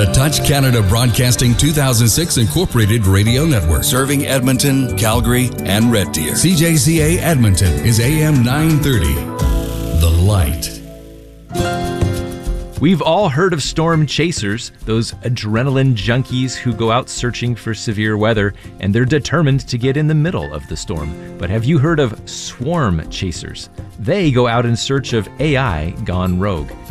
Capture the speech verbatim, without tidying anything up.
Touch Canada Broadcasting two thousand six Incorporated Radio Network. Serving Edmonton, Calgary, and Red Deer. C J C A Edmonton is A M nine thirty. The Light. We've all heard of storm chasers, those adrenaline junkies who go out searching for severe weather, and they're determined to get in the middle of the storm. But have you heard of swarm chasers? They go out in search of A I gone rogue.